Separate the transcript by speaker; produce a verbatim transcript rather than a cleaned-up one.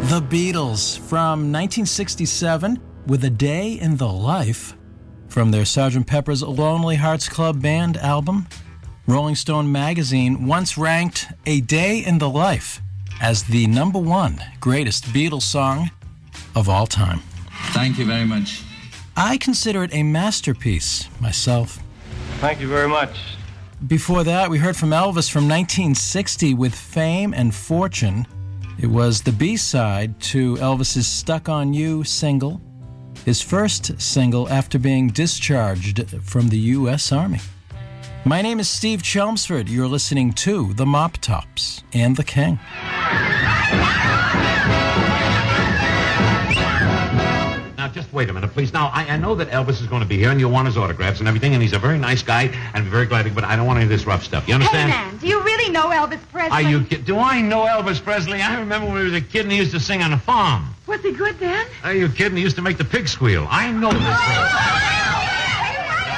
Speaker 1: The Beatles from nineteen sixty-seven with A Day in the Life from their Sergeant Pepper's Lonely Hearts Club Band album. Rolling Stone magazine once ranked A Day in the Life as the number one greatest Beatles song of all time.
Speaker 2: Thank you very much.
Speaker 1: I consider it a masterpiece myself.
Speaker 3: Thank you very much.
Speaker 1: Before that, we heard from Elvis from nineteen sixty with Fame and Fortune. It was the B-side to Elvis's Stuck on You single, his first single after being discharged from the U S Army. My name is Steve Chelmsford. You're listening to The Mop Tops and The King.
Speaker 4: Now, just wait a minute, please. Now, I, I know that Elvis is going to be here, and you'll want his autographs and everything, and he's a very nice guy, and I'm very glad to, but I don't want any of this rough stuff. You understand?
Speaker 5: Hey, man, do you really know Elvis Presley?
Speaker 4: Are you kidding? Do I know Elvis Presley? I remember when he was a kid, and he used to sing on a farm.
Speaker 5: Was he good then?
Speaker 4: Are you kidding? He used to make the pig squeal. I know this.